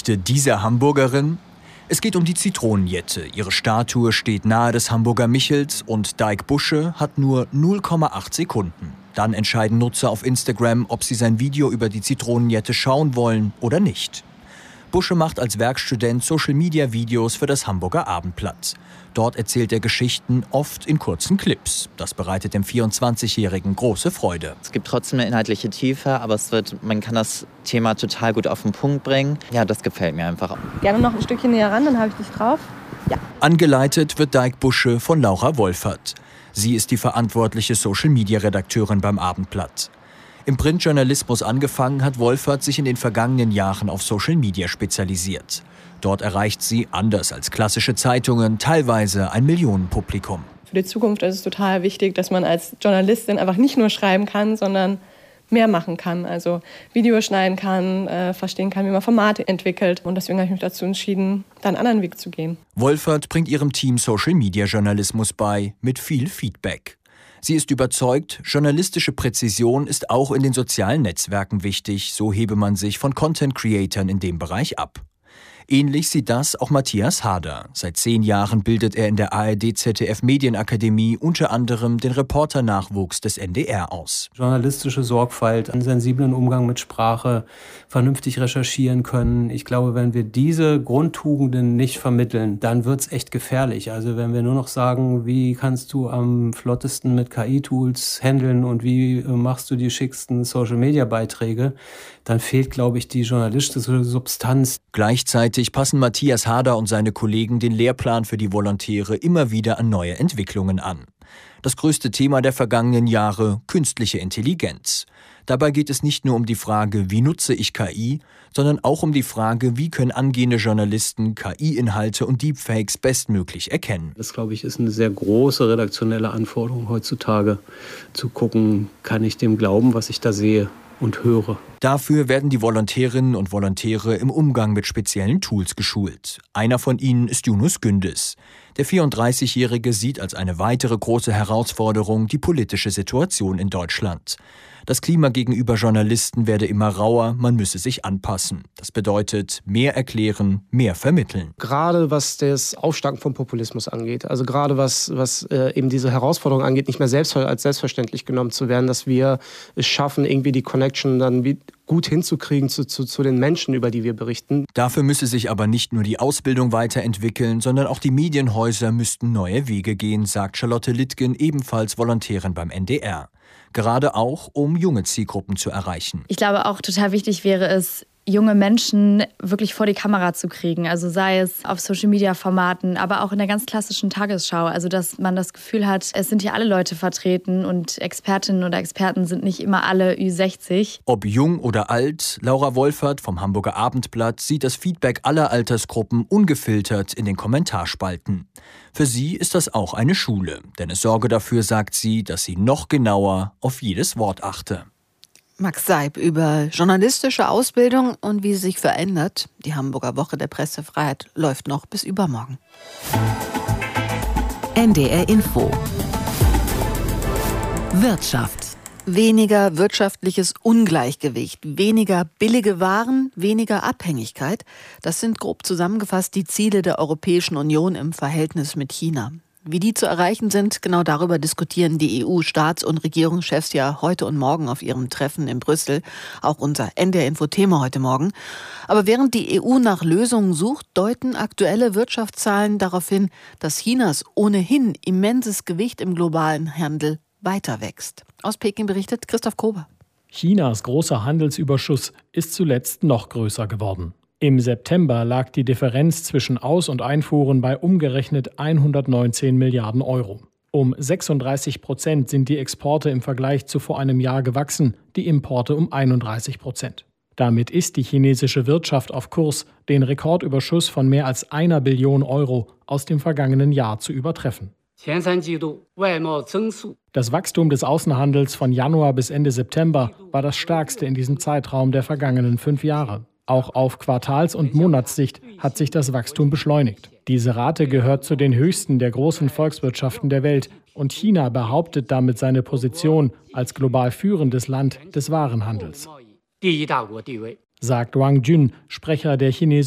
Geschichte dieser Hamburgerin? Es geht um die Zitronenjette. Ihre Statue steht nahe des Hamburger Michels und Dijk Busche hat nur 0,8 Sekunden. Dann entscheiden Nutzer auf Instagram, ob sie sein Video über die Zitronenjette schauen wollen oder nicht. Busche macht als Werkstudent Social-Media-Videos für das Hamburger Abendblatt. Dort erzählt er Geschichten, oft in kurzen Clips. Das bereitet dem 24-Jährigen große Freude. Es gibt trotzdem eine inhaltliche Tiefe, aber man kann das Thema total gut auf den Punkt bringen. Ja, das gefällt mir einfach. Gerne noch ein Stückchen näher ran, dann habe ich dich drauf. Ja. Angeleitet wird Dijk Busche von Laura Wolfert. Sie ist die verantwortliche Social-Media-Redakteurin beim Abendblatt. Im Printjournalismus angefangen hat Wolfert sich in den vergangenen Jahren auf Social Media spezialisiert. Dort erreicht sie, anders als klassische Zeitungen, teilweise ein Millionenpublikum. Für die Zukunft ist es total wichtig, dass man als Journalistin einfach nicht nur schreiben kann, sondern mehr machen kann. Also Videos schneiden kann, verstehen kann, wie man Formate entwickelt. Und deswegen habe ich mich dazu entschieden, da einen anderen Weg zu gehen. Wolfert bringt ihrem Team Social-Media-Journalismus bei, mit viel Feedback. Sie ist überzeugt, journalistische Präzision ist auch in den sozialen Netzwerken wichtig, so hebe man sich von Content-Creatern in dem Bereich ab. Ähnlich sieht das auch Matthias Hader. Seit 10 Jahren bildet er in der ARD-ZDF-Medienakademie unter anderem den Reporternachwuchs des NDR aus. Journalistische Sorgfalt, einen sensiblen Umgang mit Sprache, vernünftig recherchieren können. Ich glaube, wenn wir diese Grundtugenden nicht vermitteln, dann wird's echt gefährlich. Also wenn wir nur noch sagen, wie kannst du am flottesten mit KI-Tools handeln und wie machst du die schicksten Social-Media-Beiträge, dann fehlt, glaube ich, die journalistische Substanz. Gleichzeitig passen Matthias Hader und seine Kollegen den Lehrplan für die Volontäre immer wieder an neue Entwicklungen an. Das größte Thema der vergangenen Jahre: künstliche Intelligenz. Dabei geht es nicht nur um die Frage, wie nutze ich KI, sondern auch um die Frage, wie können angehende Journalisten KI-Inhalte und Deepfakes bestmöglich erkennen. Das, glaube ich, ist eine sehr große redaktionelle Anforderung heutzutage, zu gucken, kann ich dem glauben, was ich da sehe und höre. Dafür werden die Volontärinnen und Volontäre im Umgang mit speziellen Tools geschult. Einer von ihnen ist Yunus Gündüz. Der 34-Jährige sieht als eine weitere große Herausforderung die politische Situation in Deutschland. Das Klima gegenüber Journalisten werde immer rauer, man müsse sich anpassen. Das bedeutet, mehr erklären, mehr vermitteln. Gerade was das Aufsteigen vom Populismus angeht, also gerade was eben diese Herausforderung angeht, nicht mehr als selbstverständlich genommen zu werden, dass wir es schaffen, irgendwie die Connection dann gut hinzukriegen zu den Menschen, über die wir berichten. Dafür müsse sich aber nicht nur die Ausbildung weiterentwickeln, sondern auch die Medienhäuser müssten neue Wege gehen, sagt Charlotte Littgen, ebenfalls Volontärin beim NDR. Gerade auch, um junge Zielgruppen zu erreichen. Ich glaube auch total wichtig wäre es, junge Menschen wirklich vor die Kamera zu kriegen. Also sei es auf Social-Media-Formaten, aber auch in der ganz klassischen Tagesschau. Also dass man das Gefühl hat, es sind hier alle Leute vertreten und Expertinnen oder Experten sind nicht immer alle Ü60. Ob jung oder alt, Laura Wolfert vom Hamburger Abendblatt sieht das Feedback aller Altersgruppen ungefiltert in den Kommentarspalten. Für sie ist das auch eine Schule, denn es sorge dafür, sagt sie, dass sie noch genauer auf jedes Wort achte. Max Seib über journalistische Ausbildung und wie sie sich verändert. Die Hamburger Woche der Pressefreiheit läuft noch bis übermorgen. NDR Info. Wirtschaft. Weniger wirtschaftliches Ungleichgewicht, weniger billige Waren, weniger Abhängigkeit. Das sind grob zusammengefasst die Ziele der Europäischen Union im Verhältnis mit China. Wie die zu erreichen sind, genau darüber diskutieren die EU-Staats- und Regierungschefs ja heute und morgen auf ihrem Treffen in Brüssel. Auch unser NDR-Info-Thema heute Morgen. Aber während die EU nach Lösungen sucht, deuten aktuelle Wirtschaftszahlen darauf hin, dass Chinas ohnehin immenses Gewicht im globalen Handel weiter wächst. Aus Peking berichtet Christoph Kober. Chinas großer Handelsüberschuss ist zuletzt noch größer geworden. Im September lag die Differenz zwischen Aus- und Einfuhren bei umgerechnet 119 Milliarden Euro. Um 36% sind die Exporte im Vergleich zu vor einem Jahr gewachsen, die Importe um 31%. Damit ist die chinesische Wirtschaft auf Kurs, den Rekordüberschuss von mehr als 1 Billion Euro aus dem vergangenen Jahr zu übertreffen. Das Wachstum des Außenhandels von Januar bis Ende September war das stärkste in diesem Zeitraum der vergangenen 5 Jahre. Auch auf Quartals- und Monatssicht hat sich das Wachstum beschleunigt. Diese Rate gehört zu den höchsten der großen Volkswirtschaften der Welt und China behauptet damit seine Position als global führendes Land des Warenhandels, sagt Wang Jun, Sprecher der chinesischen